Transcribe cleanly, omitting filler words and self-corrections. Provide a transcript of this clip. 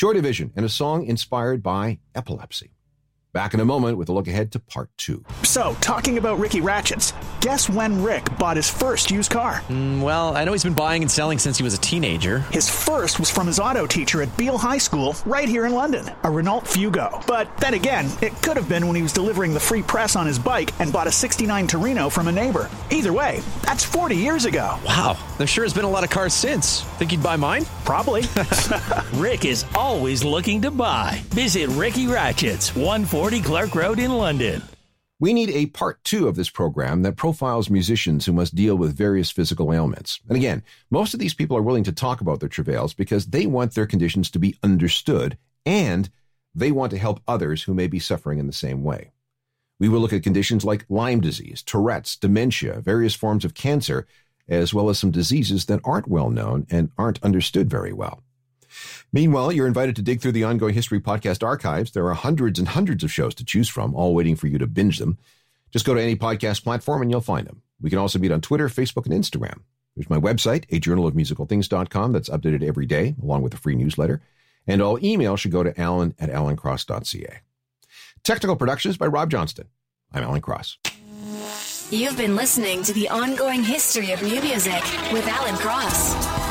Joy Division and a song inspired by epilepsy. Back in a moment with a look ahead to part 2. So, talking about Ricky Ratchets, guess when Rick bought his first used car? Well, I know he's been buying and selling since he was a teenager. His first was from his auto teacher at Beale High School, right here in London, a Renault Fugo. But then again, it could have been when he was delivering the free press on his bike and bought a 69 Torino from a neighbor. Either way, that's 40 years ago. Wow, there sure has been a lot of cars since. Think he'd buy mine? Probably. Rick is always looking to buy. Visit Ricky Ratchets, 140 Clark Road in London. We need a part 2 of this program that profiles musicians who must deal with various physical ailments. And again, most of these people are willing to talk about their travails because they want their conditions to be understood and they want to help others who may be suffering in the same way. We will look at conditions like Lyme disease, Tourette's, dementia, various forms of cancer, as well as some diseases that aren't well known and aren't understood very well. Meanwhile, you're invited to dig through the Ongoing History podcast archives. There are hundreds and hundreds of shows to choose from, all waiting for you to binge them. Just go to any podcast platform and you'll find them. We can also meet on Twitter, Facebook, and Instagram. There's my website, ajournalofmusicalthings.com, that's updated every day, along with a free newsletter. And all email should go to alan@alancross.ca. Technical productions by Rob Johnston. I'm Alan Cross. You've been listening to the Ongoing History of New Music with Alan Cross.